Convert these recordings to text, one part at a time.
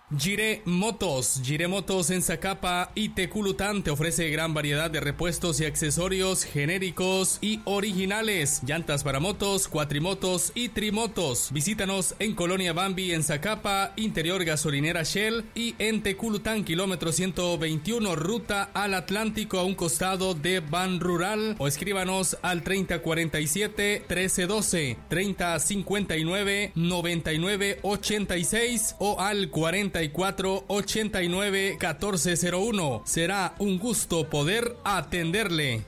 Jiré Motos en Zacapa y Teculután te ofrece gran variedad de repuestos y accesorios genéricos y originales, llantas para motos, cuatrimotos y trimotos. Visítanos en Colonia Bambi en Zacapa, interior gasolinera Shell, y en Teculután, kilómetro 121, ruta al Atlántico a un costado de Ban Rural, o escríbanos al 3047-1312, 3059-9986 o al 4489-1401. Será un gusto poder atenderle.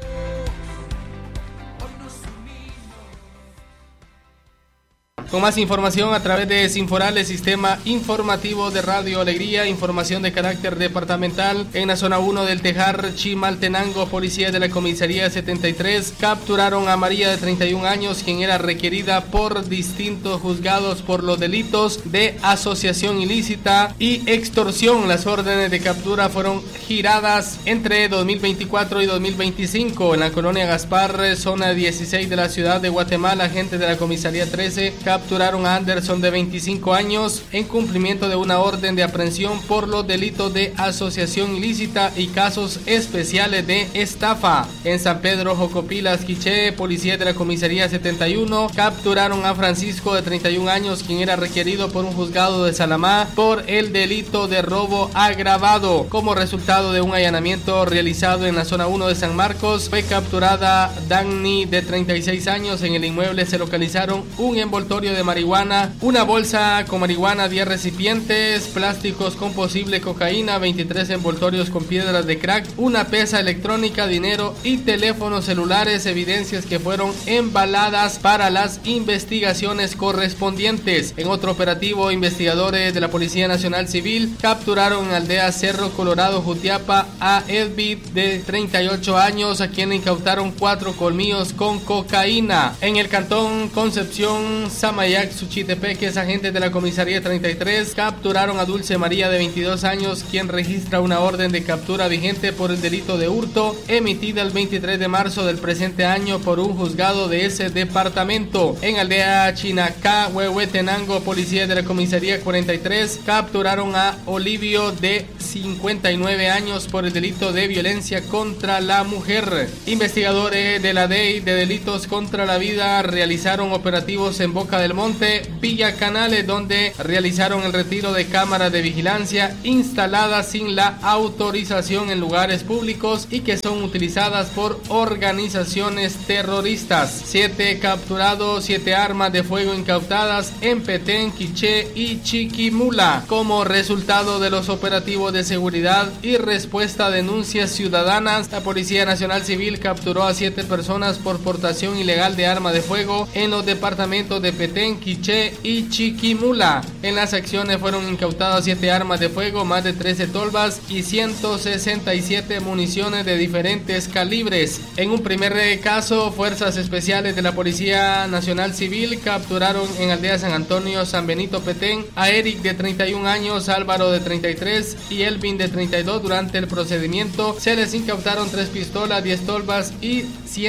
Con más información a través de Sinforal, el sistema informativo de Radio Alegría, información de carácter departamental. En la zona 1 del Tejar, Chimaltenango, policía de la comisaría 73 capturaron a María de 31 años, quien era requerida por distintos juzgados por los delitos de asociación ilícita y extorsión. Las órdenes de captura fueron giradas entre 2024 y 2025 en la colonia Gaspar, zona 16 de la ciudad de Guatemala. Agentes de la comisaría 13 capturaron a Anderson de 25 años en cumplimiento de una orden de aprehensión por los delitos de asociación ilícita y casos especiales de estafa. En San Pedro Jocopilas, Quiché, policías de la comisaría 71 capturaron a Francisco de 31 años, quien era requerido por un juzgado de Salamá por el delito de robo agravado. Como resultado de un allanamiento realizado en la zona 1 de San Marcos, fue capturada Dagny de 36 años. En el inmueble se localizaron un envoltorio de marihuana, una bolsa con marihuana, 10 recipientes plásticos con posible cocaína, 23 envoltorios con piedras de crack, una pesa electrónica, dinero y teléfonos celulares, evidencias que fueron embaladas para las investigaciones correspondientes. En otro operativo, investigadores de la Policía Nacional Civil capturaron en aldea Cerro Colorado, Jutiapa, a Edvid de 38 años, a quien incautaron 4 colmillos con cocaína. En el cantón Concepción, Samayac, Suchitepeques, agentes de la comisaría 33 capturaron a Dulce María de 22 años, quien registra una orden de captura vigente por el delito de hurto, emitida el 23 de marzo del presente año por un juzgado de ese departamento. En aldea Chinacá, Huehuetenango, policías de la comisaría 43 capturaron a Olivio de 59 años por el delito de violencia contra la mujer. Investigadores de la DEI de delitos contra la vida realizaron operativos en Boca del Monte, Villa Canales, donde realizaron el retiro de cámaras de vigilancia instaladas sin la autorización en lugares públicos y que son utilizadas por organizaciones terroristas. 7 capturados, 7 armas de fuego incautadas en Petén, Quiché y Chiquimula. Como resultado de los operativos de seguridad y respuesta a denuncias ciudadanas, la Policía Nacional Civil capturó a 7 personas por portación ilegal de arma de fuego en los departamentos de Petén, Quiché y Chiquimula. En las acciones fueron incautadas 7 armas de fuego, más de 13 tolvas y 167 municiones de diferentes calibres. En un primer caso, fuerzas especiales de la Policía Nacional Civil capturaron en aldea San Antonio, San Benito, Petén, a Eric de 31 años, Álvaro de 33 y Elvin de 32. Durante el procedimiento se les incautaron 3 pistolas, 10 tolvas y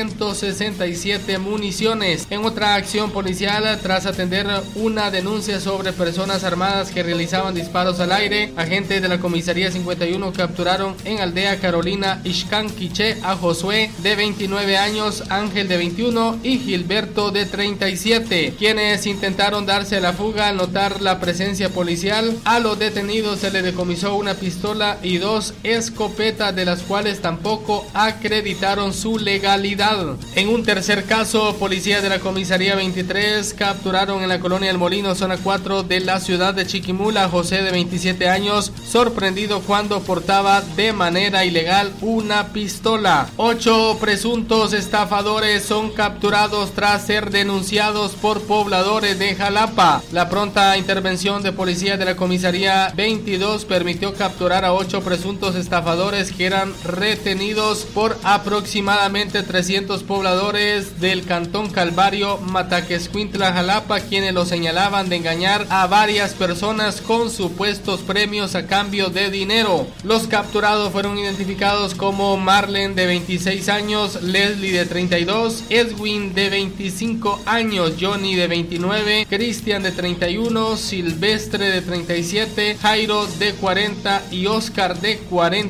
167 municiones. En otra acción policial, tras atender una denuncia sobre personas armadas que realizaban disparos al aire, agentes de la comisaría 51 capturaron en aldea Carolina, Ixcán, Quiché, a Josué de 29 años, Ángel de 21 y Gilberto de 37, quienes intentaron darse a la fuga. Al notar la presencia policial, a los detenidos se les decomisó una pistola y 2 escopetas, de las cuales tampoco acreditaron su legalidad. En un tercer caso, policías de la comisaría 23 capturaron en la colonia El Molino, zona 4 de la ciudad de Chiquimula, a José de 27 años, sorprendido cuando portaba de manera ilegal una pistola. 8 presuntos estafadores son capturados tras ser denunciados por pobladores de Jalapa. La pronta intervención de policías de la comisaría 22 permitió capturar a 8 presuntos estafadores que eran retenidos por aproximadamente 300 pobladores del cantón Calvario, Mataquescuintla, Jalapa, quienes los señalaban de engañar a varias personas con supuestos premios a cambio de dinero. Los capturados fueron identificados como Marlen de 26 años, Leslie de 32, Edwin de 25 años, Johnny de 29, Cristian de 31, Silvestre de 37, Jairo de 40 y Oscar de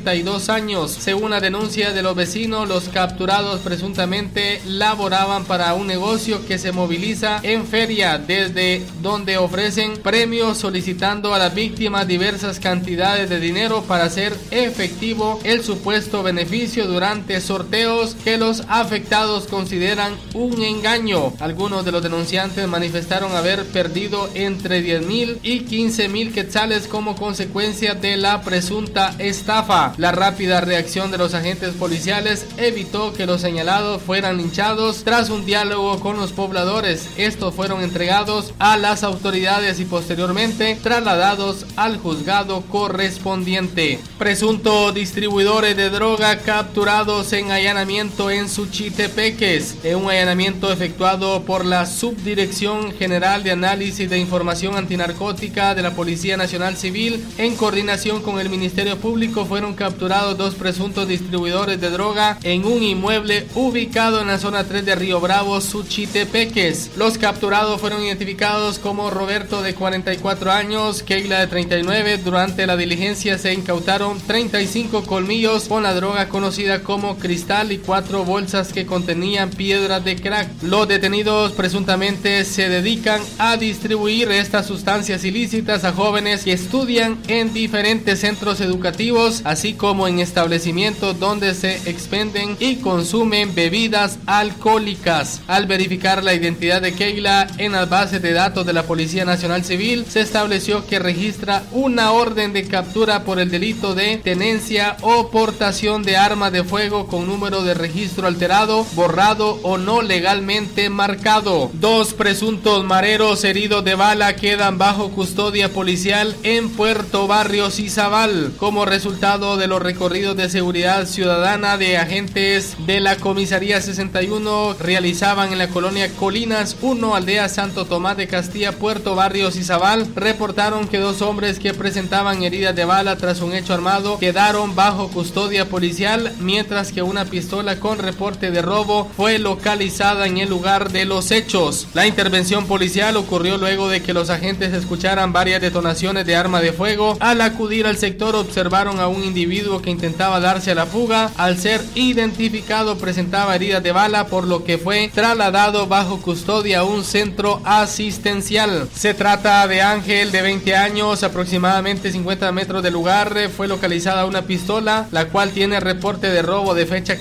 42 años. Según la denuncia de los vecinos, los capturados presuntamente laboraban para un negocio que se moviliza en feria, desde donde ofrecen premios solicitando a las víctimas diversas cantidades de dinero para hacer efectivo el supuesto beneficio durante sorteos que los afectados consideran un engaño. Algunos de los denunciantes manifestaron haber perdido entre 10,000 y 15,000 quetzales como consecuencia de la presunta estafa. La rápida reacción de los agentes policiales evitó que los señalados fueran linchados. Tras un diálogo con los pobladores, estos fueron entregados a las autoridades y posteriormente trasladados al juzgado correspondiente. Presuntos distribuidores de droga capturados en allanamiento en Suchitepeques. En un allanamiento efectuado por la Subdirección General de Análisis de Información Antinarcótica de la Policía Nacional Civil, en coordinación con el Ministerio Público, fueron capturados 2 presuntos distribuidores de droga en un inmueble ubicado en la zona 3 de Río Bravo, Suchitepeques. Los capturados fueron identificados como Roberto de 44 años, Keila de 39. Durante la diligencia se incautaron 35 colmillos con la droga conocida como cristal y 4 bolsas que contenían piedras de crack. Los detenidos presuntamente se dedican a distribuir estas sustancias ilícitas a jóvenes que estudian en diferentes centros educativos, así como en establecimientos donde se expenden y consumen bebidas alcohólicas. Al verificar la identidad de Keila en las bases de datos de la Policía Nacional Civil, se estableció que registra una orden de captura por el delito de tenencia o portación de arma de fuego con número de registro alterado, borrado o no legalmente marcado. 2 presuntos mareros heridos de bala quedan bajo custodia policial en Puerto Barrios Izabal, como resultado de los recorridos de seguridad ciudadana de agentes de la Comisaría 61 realizaban en la colonia Colinas 1, aldea Santo Tomás de Castilla, Puerto Barrios Izabal. Reportaron que 2 hombres que presentaban heridas de bala tras un hecho armado quedaron bajo custodia policial, mientras que una pistola con reporte de robo fue localizada en el lugar de los hechos. La intervención policial ocurrió luego de que los agentes escucharan varias detonaciones de arma de fuego. Al acudir al sector, observaron a un individuo que intentaba darse a la fuga. Al ser identificado, presentaba heridas de bala, por lo que fue trasladado bajo custodia a un centro asistencial. Se trata de Ángel, de 20 años, aproximadamente 50 metros del lugar. Fue localizada una pistola, la cual tiene reporte de robo de fecha